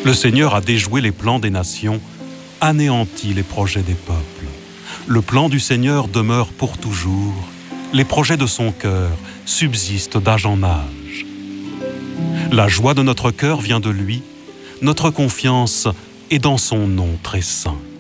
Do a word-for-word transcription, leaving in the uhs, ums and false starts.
Le Seigneur a déjoué les plans des nations, anéanti les projets des peuples. Le plan du Seigneur demeure pour toujours, les projets de son cœur subsistent d'âge en âge. La joie de notre cœur vient de lui, notre confiance est dans son nom très saint.